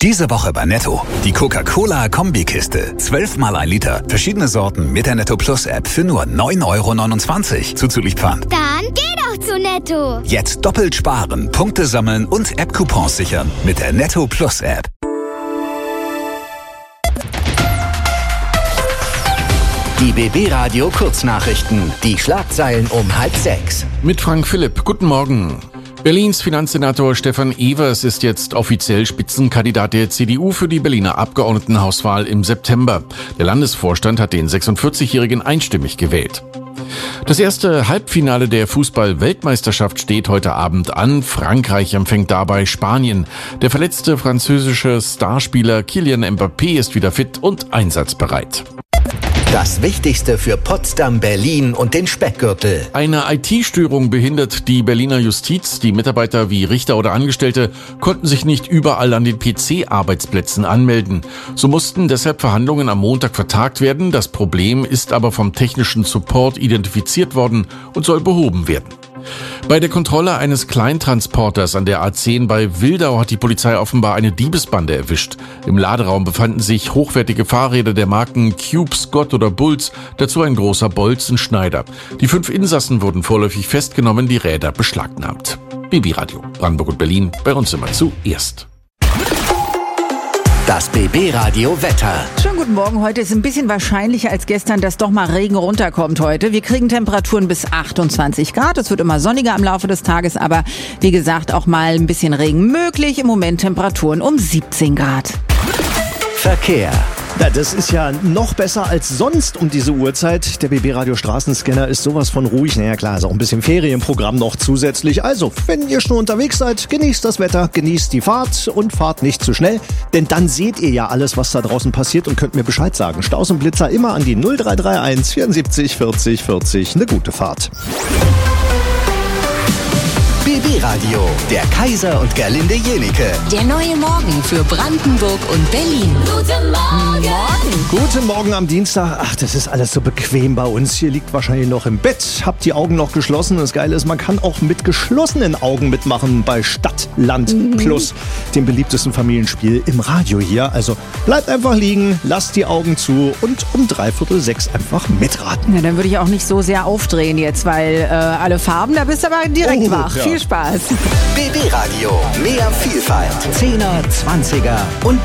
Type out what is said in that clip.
Diese Woche bei Netto. Die Coca-Cola-Kombikiste. 12 mal 1 Liter. Verschiedene Sorten mit der Netto Plus App für nur 9,29 € zuzüglich Pfand. Dann geh doch zu Netto. Jetzt doppelt sparen, Punkte sammeln und App-Coupons sichern mit der Netto Plus App. Die BB Radio Kurznachrichten. Die Schlagzeilen um 5:30. Mit Frank Philipp. Guten Morgen. Berlins Finanzsenator Stefan Evers ist jetzt offiziell Spitzenkandidat der CDU für die Berliner Abgeordnetenhauswahl im September. Der Landesvorstand hat den 46-Jährigen einstimmig gewählt. Das erste Halbfinale der Fußball-Weltmeisterschaft steht heute Abend an. Frankreich empfängt dabei Spanien. Der verletzte französische Starspieler Kylian Mbappé ist wieder fit und einsatzbereit. Das Wichtigste für Potsdam, Berlin und den Speckgürtel. Eine IT-Störung behindert die Berliner Justiz. Die Mitarbeiter wie Richter oder Angestellte konnten sich nicht überall an den PC-Arbeitsplätzen anmelden. So mussten deshalb Verhandlungen am Montag vertagt werden. Das Problem ist aber vom technischen Support identifiziert worden und soll behoben werden. Bei der Kontrolle eines Kleintransporters an der A10 bei Wildau hat die Polizei offenbar eine Diebesbande erwischt. Im Laderaum befanden sich hochwertige Fahrräder der Marken Cube, Scott oder Bulls, dazu ein großer Bolzenschneider. Die 5 Insassen wurden vorläufig festgenommen, die Räder beschlagnahmt. BB Radio, Brandenburg und Berlin, bei uns immer zuerst. Das BB Radio Wetter. Schönen guten Morgen. Heute ist ein bisschen wahrscheinlicher als gestern, dass doch mal Regen runterkommt heute. Wir kriegen Temperaturen bis 28 Grad. Es wird immer sonniger im Laufe des Tages, aber wie gesagt auch mal ein bisschen Regen möglich. Im Moment Temperaturen um 17 Grad. Verkehr. Ja, das ist ja noch besser als sonst um diese Uhrzeit. Der BB Radio Straßenscanner ist sowas von ruhig. Naja klar, ist auch ein bisschen Ferienprogramm noch zusätzlich. Also, wenn ihr schon unterwegs seid, genießt das Wetter, genießt die Fahrt und fahrt nicht zu schnell. Denn dann seht ihr ja alles, was da draußen passiert und könnt mir Bescheid sagen. Staus und Blitzer immer an die 0331 74 40 40. Eine gute Fahrt. BB Radio, der Kaiser und Gerlinde Jenike. Der neue Morgen für Brandenburg und Berlin. Guten Morgen. Guten Morgen am Dienstag. Ach, das ist alles so bequem bei uns. Ihr liegt wahrscheinlich noch im Bett, habt die Augen noch geschlossen. Das Geile ist, man kann auch mit geschlossenen Augen mitmachen bei Stadt, Land Plus, dem beliebtesten Familienspiel im Radio hier. Also bleibt einfach liegen, lasst die Augen zu und um 5:45 einfach mitraten. Ja, dann würde ich auch nicht so sehr aufdrehen jetzt, weil alle Farben, da bist du aber direkt wach. Ja. Viel Spaß. BB Radio, mehr Vielfalt. 10er, 20er und